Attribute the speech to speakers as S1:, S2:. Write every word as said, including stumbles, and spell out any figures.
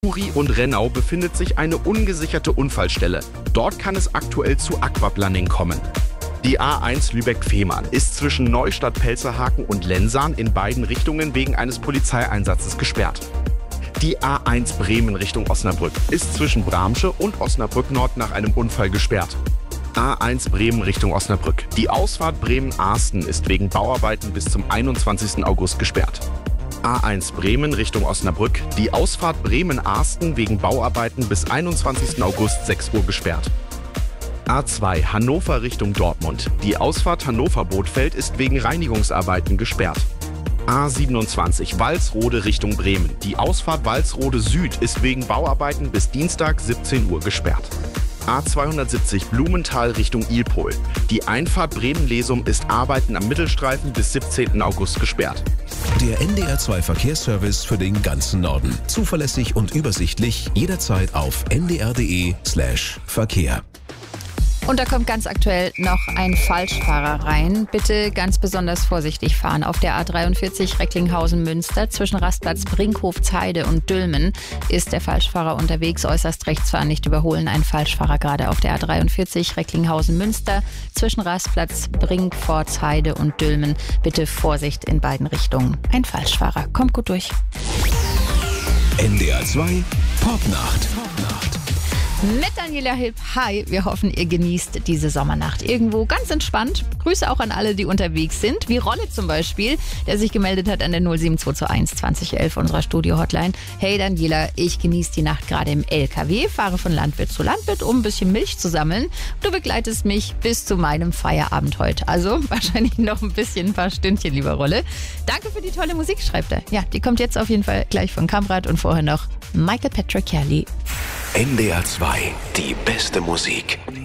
S1: Muri und Rennau befindet sich eine ungesicherte Unfallstelle. Dort kann es aktuell zu Aquaplaning kommen. Die A eins Lübeck-Fehmarn ist zwischen Neustadt-Pelzerhaken und Lensahn in beiden Richtungen wegen eines Polizeieinsatzes gesperrt. Die A eins Bremen Richtung Osnabrück ist zwischen Bramsche und Osnabrück Nord nach einem Unfall gesperrt. A eins Bremen Richtung Osnabrück. Die Ausfahrt Bremen-Arsten ist wegen Bauarbeiten bis zum einundzwanzigsten August gesperrt. A eins Bremen Richtung Osnabrück. Die Ausfahrt Bremen-Arsten wegen Bauarbeiten bis einundzwanzigsten August sechs Uhr gesperrt. A zwei Hannover Richtung Dortmund. Die Ausfahrt Hannover-Bothfeld ist wegen Reinigungsarbeiten gesperrt. A siebenundzwanzig Walsrode Richtung Bremen. Die Ausfahrt Walsrode Süd ist wegen Bauarbeiten bis Dienstag siebzehn Uhr gesperrt. A zweihundertsiebzig Blumenthal Richtung Ilpol. Die Einfahrt Bremen-Lesum ist Arbeiten am Mittelstreifen bis siebzehnten August gesperrt.
S2: Der N D R zwei Verkehrsservice für den ganzen Norden. Zuverlässig und übersichtlich, jederzeit auf n d r punkt d e slash Verkehr.
S3: Und da kommt ganz aktuell noch ein Falschfahrer rein. Bitte ganz besonders vorsichtig fahren. Auf der A dreiundvierzig Recklinghausen-Münster zwischen Rastplatz Brinkhof-Zeide und Dülmen ist der Falschfahrer unterwegs. Äußerst rechts fahren, nicht überholen. Ein Falschfahrer gerade auf der A dreiundvierzig Recklinghausen-Münster zwischen Rastplatz Brinkhof-Zeide und Dülmen. Bitte Vorsicht in beiden Richtungen. Ein Falschfahrer. Kommt gut durch.
S2: N D R zwei Popnacht. Popnacht.
S3: Mit Daniela Hilb. Hi, wir hoffen, ihr genießt diese Sommernacht irgendwo ganz entspannt. Grüße auch an alle, die unterwegs sind, wie Rolle zum Beispiel, der sich gemeldet hat an der null sieben zwei zwei eins zwanzig elf unserer Studio-Hotline. Hey Daniela, ich genieße die Nacht gerade im L K W, fahre von Landwirt zu Landwirt, um ein bisschen Milch zu sammeln. Du begleitest mich bis zu meinem Feierabend heute. Also wahrscheinlich noch ein bisschen, ein paar Stündchen, lieber Rolle. Danke für die tolle Musik, schreibt er. Ja, die kommt jetzt auf jeden Fall gleich von Kamprad und vorher noch Michael Patrick Kelly.
S2: N D R zwei, die beste Musik.